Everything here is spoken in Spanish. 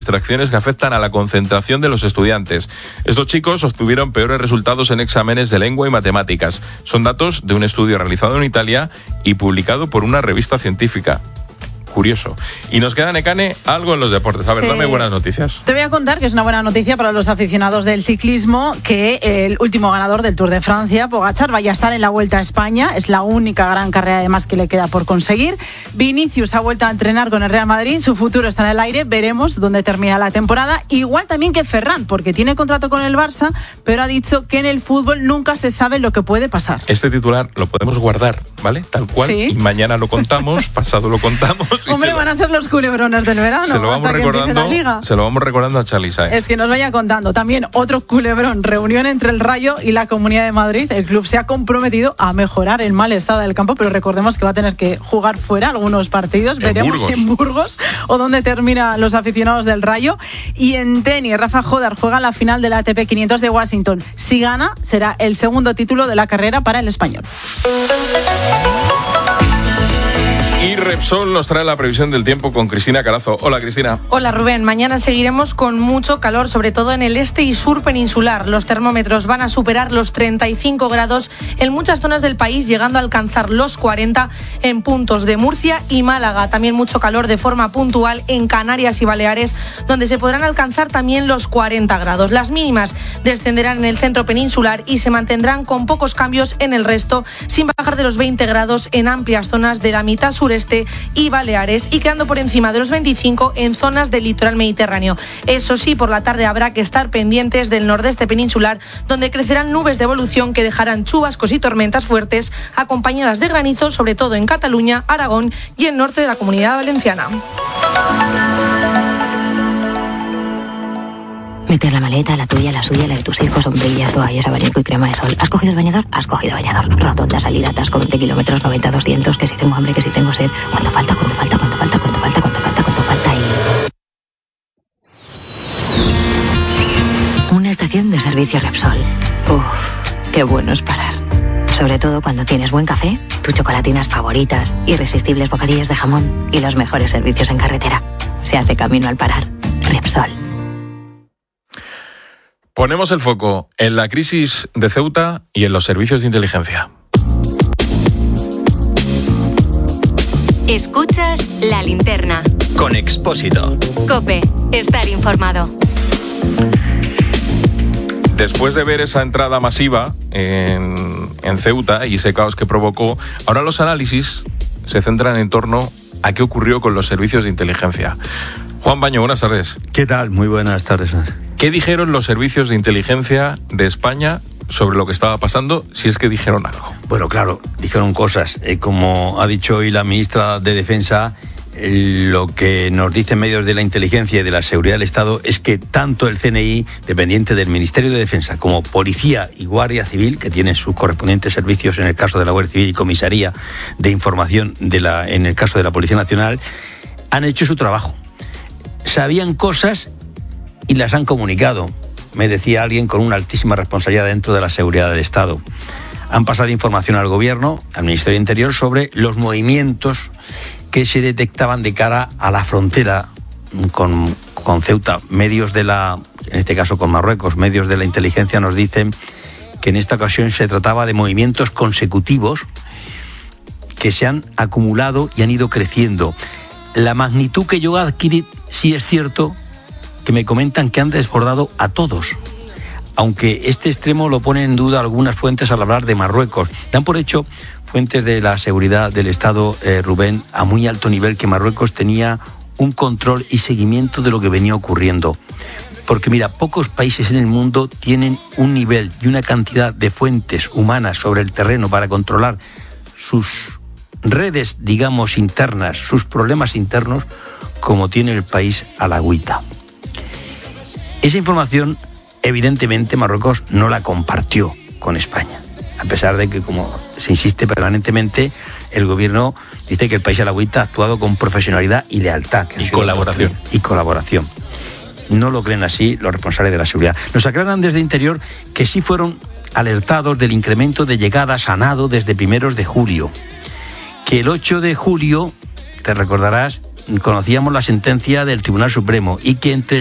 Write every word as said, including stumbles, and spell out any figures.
distracciones que afectan a la concentración de los estudiantes. Estos chicos obtuvieron peores resultados en exámenes de lengua y matemáticas. Son datos de un estudio realizado en Italia y publicado por una revista científica. Curioso. Y nos queda, Nekane, algo en los deportes. A ver, sí. Dame buenas noticias. Te voy a contar que es una buena noticia para los aficionados del ciclismo, que el último ganador del Tour de Francia, Pogačar, vaya a estar en la Vuelta a España. Es la única gran carrera además que le queda por conseguir. Vinicius ha vuelto a entrenar con el Real Madrid. Su futuro está en el aire. Veremos dónde termina la temporada. Igual también que Ferran, porque tiene contrato con el Barça, pero ha dicho que en el fútbol nunca se sabe lo que puede pasar. Este titular lo podemos guardar, ¿vale? Tal cual. ¿Sí? Y mañana lo contamos, pasado lo contamos. Hombre, van a ser los culebrones del verano. Se lo vamos hasta recordando, que empiece la liga. Se lo vamos recordando a Charly Sáenz. Es que nos vaya contando. También otro culebrón, reunión entre el Rayo y la Comunidad de Madrid. El club se ha comprometido a mejorar el mal estado del campo, pero recordemos que va a tener que jugar fuera algunos partidos. En Veremos Burgos. si en Burgos o dónde terminan los aficionados del Rayo. Y en tenis, Rafa Jodar juega la final de la A T P quinientos de Washington. Si gana, será el segundo título de la carrera para el español. Y Repsol nos trae la previsión del tiempo con Cristina Carazo. Hola, Cristina. Hola, Rubén. Mañana seguiremos con mucho calor, sobre todo en el este y sur peninsular. Los termómetros van a superar los treinta y cinco grados en muchas zonas del país, llegando a alcanzar los cuarenta en puntos de Murcia y Málaga. También mucho calor de forma puntual en Canarias y Baleares, donde se podrán alcanzar también los cuarenta grados. Las mínimas descenderán en el centro peninsular y se mantendrán con pocos cambios en el resto, sin bajar de los veinte grados en amplias zonas de la mitad sur este y Baleares, y quedando por encima de los veinticinco en zonas del litoral mediterráneo. Eso sí, por la tarde habrá que estar pendientes del nordeste peninsular, donde crecerán nubes de evolución que dejarán chubascos y tormentas fuertes, acompañadas de granizo, sobre todo en Cataluña, Aragón y el norte de la Comunidad Valenciana. Meter la maleta, la tuya, la suya, la de tus hijos, sombrillas, toallas, abanico y crema de sol. ¿Has cogido el bañador? Has cogido bañador. Rotonda, salida, atasco, veinte kilómetros, noventa, doscientos, que si tengo hambre, que si tengo sed. ¿Cuánto falta? ¿Cuánto falta? ¿Cuánto falta? ¿Cuánto falta? ¿Cuánto falta? ¿Cuánto falta? Y... una estación de servicio Repsol. Uf, qué bueno es parar. Sobre todo cuando tienes buen café, tus chocolatinas favoritas, irresistibles bocadillas de jamón y los mejores servicios en carretera. Se hace camino al parar. Repsol. Ponemos el foco en la crisis de Ceuta y en los servicios de inteligencia. Escuchas La Linterna. Con Expósito. COPE. Estar informado. Después de ver esa entrada masiva en, en Ceuta y ese caos que provocó, ahora los análisis se centran en torno a qué ocurrió con los servicios de inteligencia. Juan Baño, buenas tardes. ¿Qué tal? Muy buenas tardes. ¿Qué dijeron los servicios de inteligencia de España sobre lo que estaba pasando, si es que dijeron algo? Bueno, claro, dijeron cosas. Eh, como ha dicho hoy la ministra de Defensa, eh, lo que nos dicen medios de la inteligencia y de la seguridad del Estado es que tanto el C N I, dependiente del Ministerio de Defensa, como Policía y Guardia Civil, que tienen sus correspondientes servicios en el caso de la Guardia Civil y Comisaría de Información de la, en el caso de la Policía Nacional, han hecho su trabajo. Sabían cosas y las han comunicado, me decía alguien con una altísima responsabilidad dentro de la seguridad del Estado. Han pasado información al Gobierno, al Ministerio de Interior, sobre los movimientos que se detectaban de cara a la frontera con, con Ceuta. Medios de la, en este caso con Marruecos, medios de la inteligencia nos dicen que en esta ocasión se trataba de movimientos consecutivos que se han acumulado y han ido creciendo. La magnitud que yo adquirí, sí es cierto que me comentan que han desbordado a todos, aunque este extremo lo ponen en duda algunas fuentes al hablar de Marruecos. Dan por hecho fuentes de la seguridad del Estado, eh, Rubén, a muy alto nivel, que Marruecos tenía un control y seguimiento de lo que venía ocurriendo. Porque mira, pocos países en el mundo tienen un nivel y una cantidad de fuentes humanas sobre el terreno para controlar sus redes, digamos, internas, sus problemas internos, como tiene el país a la agüita. Esa información, evidentemente, Marruecos no la compartió con España, a pesar de que, como se insiste permanentemente, el gobierno dice que el país a la agüita ha actuado con profesionalidad y lealtad. Y colaboración. Y colaboración. No lo creen así los responsables de la seguridad. Nos aclaran desde Interior que sí fueron alertados del incremento de llegadas a nado desde primeros de julio. Que el ocho de julio, te recordarás, conocíamos la sentencia del Tribunal Supremo y que entre